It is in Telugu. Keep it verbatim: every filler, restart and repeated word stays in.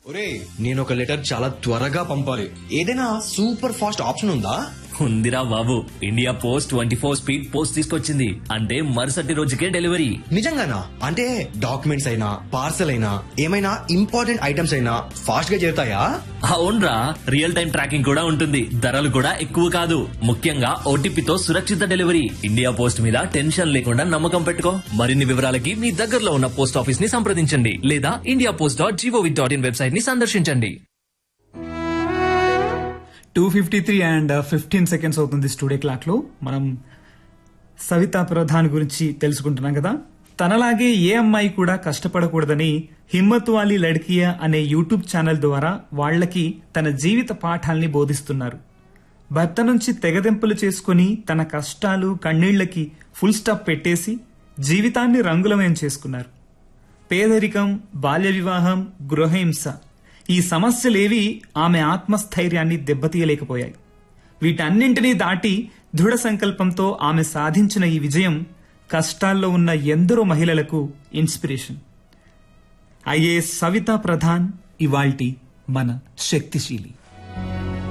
ఒరే నేను ఒక లెటర్ చాలా త్వరగా పంపాలి, ఏదైనా సూపర్ ఫాస్ట్ ఆప్షన్ ఉందా? ఉందిరా బాబు, India post twenty four speed post తీసుకొచ్చింది. అంటే మరుసటి రోజుకే డెలివరీ. నిజంగానా? అంటే డాక్యుమెంట్స్ అయినా పార్సల్ అయినా ఏమైనా ఇంపార్టెంట్ ఐటమ్స్ అయినా ఫాస్ట్ గా చేరుతాయా? అవునరా, రియల్ టైం ట్రాకింగ్ కూడా ఉంటుంది. ధరలు కూడా ఎక్కువ కాదు. ముఖ్యంగా ఓటీపీతో సురక్షిత డెలివరీ. ఇండియా పోస్ట్ మీద టెన్షన్ లేకుండా నమ్మకం పెట్టుకో. మరిన్ని వివరాలకి మీ దగ్గరలో ఉన్న పోస్ట్ ఆఫీస్ ని సంప్రదించండి లేదా India post dot GOV dot in website ని సందర్శించండి. Two fifty three and fifteen seconds అవుతుంది స్టూడియో క్లాక్ లో. మనం సవితా ప్రధాన్ గురించి తెలుసుకుంటున్నాం కదా. తనలాగే ఏ అమ్మాయి కూడా కష్టపడకూడదని హిమ్మత్ వాలీ లడ్కియా అనే యూట్యూబ్ ఛానల్ ద్వారా వాళ్లకి తన జీవిత పాఠాల్ని బోధిస్తున్నారు. భర్త నుంచి తెగదెంపులు చేసుకుని తన కష్టాలు కన్నీళ్లకి ఫుల్ స్టాప్ పెట్టేసి జీవితాన్ని రంగులమయం చేసుకున్నారు. పేదరికం, బాల్య వివాహం, గృహహింస ఈ సమస్యలేవి ఆమె ఆత్మస్థైర్యాన్ని దెబ్బతీయలేకపోయాయి. వీటన్నింటినీ దాటి దృఢ సంకల్పంతో ఆమె సాధించిన ఈ విజయం కష్టాల్లో ఉన్న ఎందరో మహిళలకు ఇన్స్పిరేషన్. ఐఏఎస్ సవితా ప్రధాన్ ఇవాల్టి మన శక్తిశీలి.